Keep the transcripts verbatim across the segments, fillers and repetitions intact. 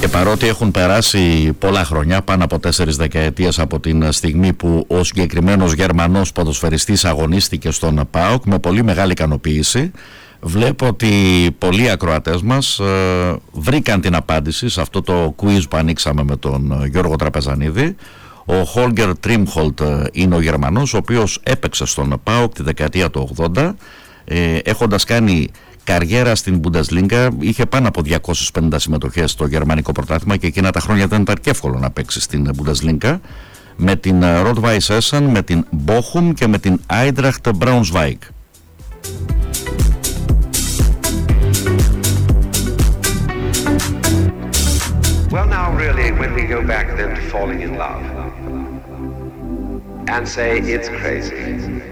παρότι έχουν περάσει πολλά χρόνια, πάνω από τέσσερις δεκαετίες από την στιγμή που ο συγκεκριμένος Γερμανός ποδοσφαιριστής αγωνίστηκε στον ΠΑΟΚ, με πολύ μεγάλη ικανοποίηση βλέπω ότι πολλοί ακροατές μας ε, βρήκαν την απάντηση σε αυτό το quiz που ανοίξαμε με τον Γιώργο Τραπεζανίδη. Ο Χόλγκερ Τρίμχολτ είναι ο Γερμανός, ο οποίος έπαιξε στον ΠΑΟΚ τη δεκαετία του ογδόντα, ε, έχοντας κάνει καριέρα στην Bundesliga. Είχε πάνω από διακόσιες πενήντα συμμετοχές στο γερμανικό πρωτάθλημα και εκείνα τα χρόνια δεν ήταν και εύκολο να παίξει στην Bundesliga, με την Rot-Weiss Essen, με την Bochum και με την Eintracht Braunschweig. Well, now really, when we go back then to falling in love and say it's crazy.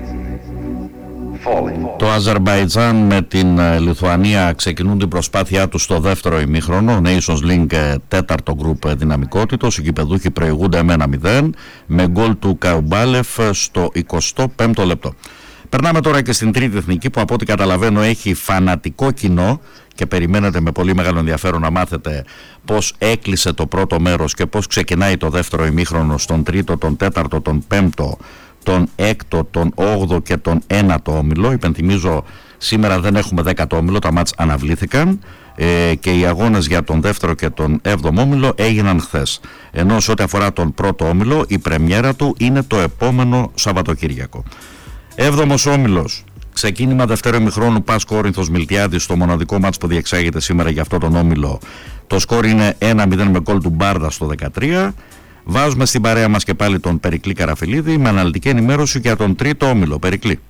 Το Αζερμπαϊτζάν με την Λιθουανία ξεκινούν την προσπάθειά τους στο δεύτερο ημίχρονο. Nations League, τέταρτο γκρουπ δυναμικότητος. Οι γηπεδούχοι προηγούνται με ένα μηδέν με γκολ του Καουμπάλεφ στο εικοστό πέμπτο λεπτό. Περνάμε τώρα και στην τρίτη εθνική, που από ό,τι καταλαβαίνω έχει φανατικό κοινό και περιμένετε με πολύ μεγάλο ενδιαφέρον να μάθετε πώς έκλεισε το πρώτο μέρος και πώς ξεκινάει το δεύτερο ημίχρονο στον τρίτο, τον τέταρτο, τον πέμπτο, τον έκτο, τον όγδοο και τον ένατο όμιλο. Υπενθυμίζω, σήμερα δεν έχουμε δέκατο όμιλο, τα μάτς αναβλήθηκαν ε, και οι αγώνες για τον δεύτερο και τον έβδομο όμιλο έγιναν χθες. Ενώ σε ό,τι αφορά τον πρώτο όμιλο, η πρεμιέρα του είναι το επόμενο Σαββατοκύριακο. Έβδομος όμιλος, ξεκίνημα δεύτερο ημιχρόνου, Πας Κόρινθος Μιλτιάδης, στο μοναδικό μάτς που διεξάγεται σήμερα για αυτό τον όμιλο. Το σκορ είναι ένα μηδέν με γκολ του Μπάρντα στο δεκατρία. Βάζουμε στην παρέα μας και πάλι τον Περικλή Καραφιλίδη με αναλυτική ενημέρωση για τον τρίτο όμιλο. Περικλή.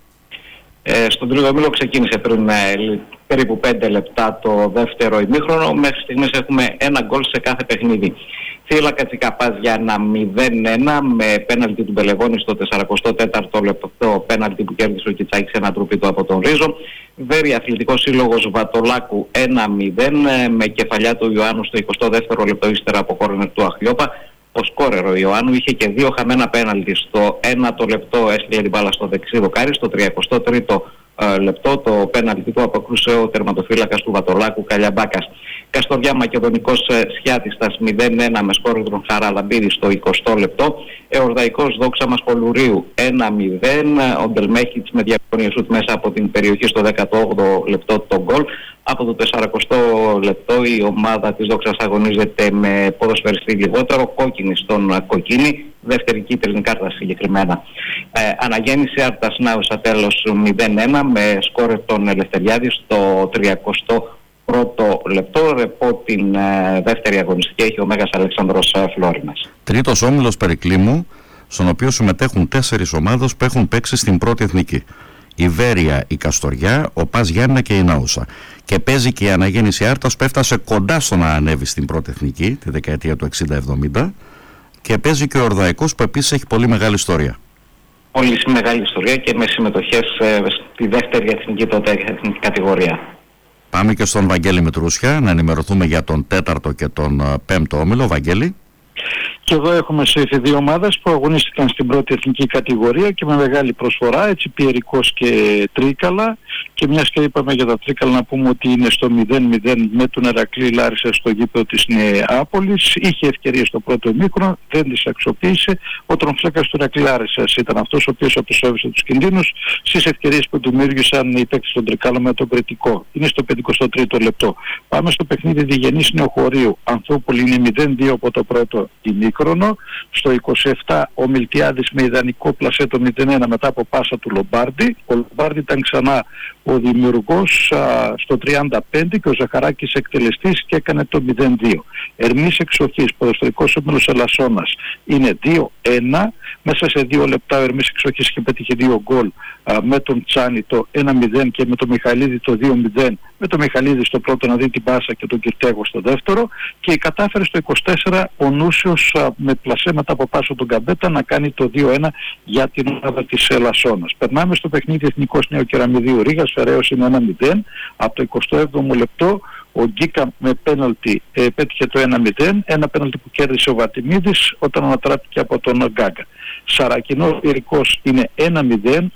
Ε, στον τρίτο όμιλο ξεκίνησε πριν ε, περίπου πέντε λεπτά το δεύτερο ημίχρονο. Μέχρι στιγμής έχουμε ένα γκολ σε κάθε παιχνίδι. Θύλα Κατσικαπάς για ένα μηδέν ένα με πέναλτι του Μπελεγόνη στο σαράντα τέταρτο λεπτό, πέναλτι που κέρδισε ο Κιτσάκης, ένα τρουπίτο από τον Ρίζο. Βέρη Αθλητικός Σύλλογος Βατολάκου ένα μηδέν με κεφαλιά του Ιωάννου στο εικοστό δεύτερο λεπτό, ύστερα από κόρνερ του Αχλιόπα. Ο σκόρερ ο Ιωάννου είχε και δύο χαμένα πέναλτι. Στο ένατο λεπτό έστειλε την μπάλα στο δεξί δοκάρι, στο τριαντά τρίτο ε, λεπτό το πέναλτι του αποκρούσε ο τερματοφύλακας του Βατολάκου Καλιαμπάκας. Καστοριά Μακεδονικός ε, Σιάτιστας μηδέν ένα με σκόρερ τον Χαραλαμπίδη στο εικοστό λεπτό. Εορδαϊκός Δόξα Μασπολουρίου ένα μηδέν. Ο Ντελμέχιτς με διακονία σουτ μέσα από την περιοχή στο δέκατο όγδοο λεπτό το γκολ. Από το τεσσαρακοστό λεπτό η ομάδα της Δόξας αγωνίζεται με ποδοσφαιριστή λιγότερο, κόκκινη στον κοκκίνη, δεύτερη κίτρινη κάρτα συγκεκριμένα. Ε, αναγέννηση Άρτας Νάουσα τέλος μηδέν ένα με σκόρερ τον Ελευθεριάδη στο τριακοστό πρώτο λεπτό. Ρεπό την ε, δεύτερη αγωνιστική έχει ο Μέγας Αλεξάνδρος Φλόρινας. Τρίτος όμιλος, Περικλή μου, στον οποίο συμμετέχουν τέσσερις ομάδες που έχουν παίξει στην πρώτη εθνική. Η Βέρεια, η Καστοριά, ο Πας Γιάννενα και η Νάουσα. Και παίζει και η αναγέννηση Άρτας που έφτασε κοντά στο να ανέβει στην πρώτη εθνική τη δεκαετία του εξήντα εβδομήντα. Και παίζει και ο Ορδαϊκός που επίσης έχει πολύ μεγάλη ιστορία. Πολύ μεγάλη ιστορία και με συμμετοχές ε, στη δεύτερη εθνική τότε εθνική κατηγορία. Πάμε και στον Βαγγέλη Μητρούσια να ενημερωθούμε για τον τέταρτο και τον πέμπτο όμιλο. Βαγγέλη. Και εδώ έχουμε σε δύο ομάδες που αγωνίστηκαν στην πρώτη εθνική κατηγορία και με μεγάλη προσφορά, έτσι Πιερικός και Τρίκαλα. Και μιας και είπαμε για τα Τρίκαλα, να πούμε ότι είναι στο μηδέν μηδέν με τον Ερακλή Λάρισα στο γήπεδο της Νεάπολης. Είχε ευκαιρίες στο πρώτο ημίχρονο, δεν τις αξιοποίησε. Ο τρομφλέκας του Ερακλή Λάρισας ήταν αυτός ο οποίος αποσέβησε τους κινδύνους στις ευκαιρίες που δημιούργησαν οι παίκτες των Τρικάλων με τον Κρητικό. Είναι στο πενηκοστό τρίτο λεπτό. Πάμε στο παιχνίδι Διγενής Νεοχωρίου. Ανθούπολη είναι μηδέν δύο από το πρώτο ημίχρονο. Στο είκοσι επτά ο Μιλτιάδης με ιδανικό πλασέ το μηδέν ένα μετά από πάσα του Λομπάρντι. Ο Λομπάρντι ήταν ξανά ο δημιουργός α, στο τριάντα πέντε και ο Ζαχαράκης εκτελεστής και έκανε το μηδέν δύο. Ερμής Εξοχής, ποδοσφαιρικός όμιλος Ελασσόνας, είναι δύο ένα. Μέσα σε δύο λεπτά ο Ερμής Εξοχής είχε πετύχει δύο γκολ α, με τον Τσάνι το ένα μηδέν και με τον Μιχαλίδη το δύο μηδέν. Με τον Μιχαλίδη στο πρώτο να δει την πάσα και τον Κυρτέγο στο δεύτερο. Και κατάφερε στο είκοσι τέσσερα ο Νούσιος α, με πλασέ μετά από πάσο τον Καμπέτα να κάνει το δύο ένα για την ομάδα της Ελασσόνας. Περνάμε στο παιχνίδι Εθνικός Νέο Κεραμιδίου Ρήγας. Φεραίος είναι ένα μηδέν. Από το εικοστό έβδομο λεπτό ο Γκίκα με πέναλτι ε, πέτυχε το ένα μηδέν. Ένα πέναλτι που κέρδισε ο Βατιμίδης όταν ανατράπηκε από τον Γκάγκα. Σαρακινός Ιερικός είναι ένα μηδέν.